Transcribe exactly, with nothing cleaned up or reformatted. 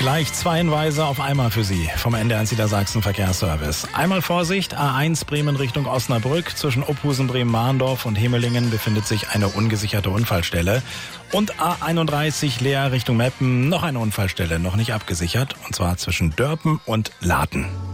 Gleich zwei Hinweise auf einmal für Sie vom N D R eins Niedersachsen Verkehrsservice. Einmal Vorsicht, A eins Bremen Richtung Osnabrück. Zwischen Opusen, Bremen-Mahndorf und Hemelingen befindet sich eine ungesicherte Unfallstelle. Und A einunddreißig Leer Richtung Meppen, noch eine Unfallstelle, noch nicht abgesichert. Und zwar zwischen Dörpen und Laten.